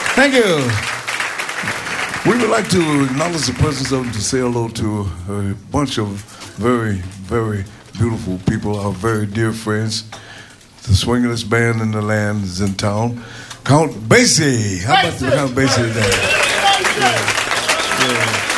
Thank you. We would like to acknowledge the presence of to say hello to a bunch of very, very beautiful people, our very dear friends. The swingerest band in the land is in town. Count Basie. How about the Count Basie today? Yeah.